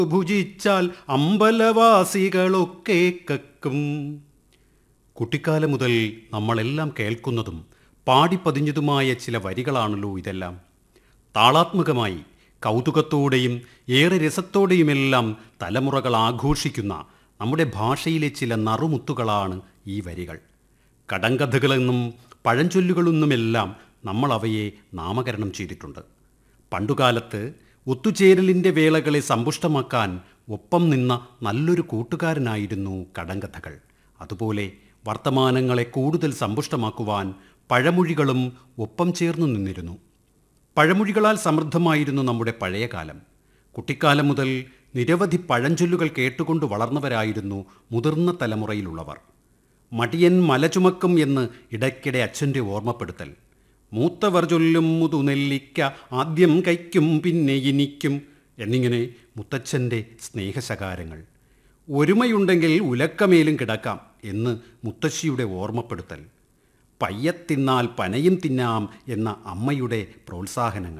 ഭുജിച്ചാൽ അമ്പലവാസികളൊക്കെ കക്കും. കുട്ടിക്കാലം മുതൽ നമ്മളെല്ലാം കേൾക്കുന്നതും പാടിപ്പതിഞ്ഞതുമായ ചില വരികളാണല്ലോ ഇതെല്ലാം. താളാത്മകമായി കൗതുകത്തോടെയും ഏറെ രസത്തോടെയുമെല്ലാം തലമുറകൾ ആഘോഷിക്കുന്ന നമ്മുടെ ഭാഷയിലെ ചില നറുമുത്തുകളാണ് ഈ വരികൾ. കടങ്കഥകളെന്നും പഴഞ്ചൊല്ലുകളെന്നുമെല്ലാം നമ്മൾ അവയെ നാമകരണം ചെയ്തിട്ടുണ്ട്. പണ്ടുകാലത്ത് ഒത്തുചേരലിൻ്റെ വേളകളെ സമ്പുഷ്ടമാക്കാൻ ഒപ്പം നിന്ന നല്ലൊരു കൂട്ടുകാരനായിരുന്നു കടങ്കഥകൾ. അതുപോലെ വർത്തമാനങ്ങളെ കൂടുതൽ സമ്പുഷ്ടമാക്കുവാൻ പഴമൊഴികളും ഒപ്പം ചേർന്നു നിന്നിരുന്നു. പഴമൊഴികളാൽ സമൃദ്ധമായിരുന്നു നമ്മുടെ പഴയ കാലം. കുട്ടിക്കാലം മുതൽ നിരവധി പഴഞ്ചൊല്ലുകൾ കേട്ടുകൊണ്ട് വളർന്നവരായിരുന്നു മുതിർന്ന തലമുറയിലുള്ളവർ. മടിയൻ മല ചുമക്കും എന്ന് ഇടയ്ക്കിടെ അച്ഛൻ്റെ ഓർമ്മപ്പെടുത്തൽ, മൂത്തവർ ചൊല്ലും മുതുനെല്ലിക്ക ആദ്യം കൈക്കും പിന്നെ ഇനിക്കും എന്നിങ്ങനെ മുത്തച്ഛൻ്റെ സ്നേഹശകാരങ്ങൾ, ഒരുമയുണ്ടെങ്കിൽ ഉലക്കമേലും കിടക്കാം എന്ന് മുത്തശ്ശിയുടെ ഓർമ്മപ്പെടുത്തൽ, പയ്യത്തിന്നാൽ പനയും തിന്നാം എന്ന അമ്മയുടെ പ്രോത്സാഹനങ്ങൾ.